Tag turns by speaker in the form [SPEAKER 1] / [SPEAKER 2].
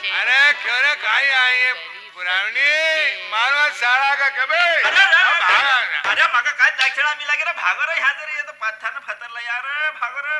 [SPEAKER 1] अरे खरं काय आहे पुरावणी मानवा साळा का कबे
[SPEAKER 2] अरे मग काय दाक्षिणा मी लागे रे भागर ह्या जरी येत पाथान फतरला यार भागर